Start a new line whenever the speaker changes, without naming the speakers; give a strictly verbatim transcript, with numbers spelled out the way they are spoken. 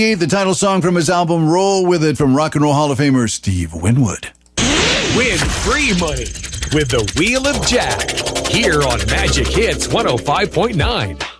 The title song from his album Roll With It from Rock and Roll Hall of Famer Steve Winwood.
Win free money with the Wheel of Jack here on Magic Hits one oh five point nine.